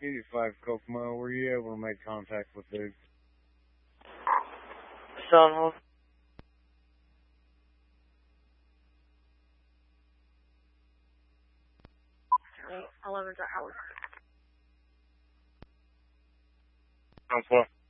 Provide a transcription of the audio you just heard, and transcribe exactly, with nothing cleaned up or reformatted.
eighty-five Kokomo, were you able to make contact with Duke? Son, eleven to Howard. Sounds well.